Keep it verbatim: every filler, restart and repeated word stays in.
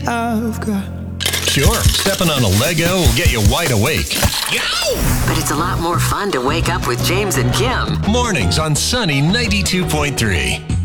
I've got. Sure, stepping on a Lego will get you wide awake. But it's a lot more fun to wake up with James and Kim. Mornings on Sunny ninety-two point three.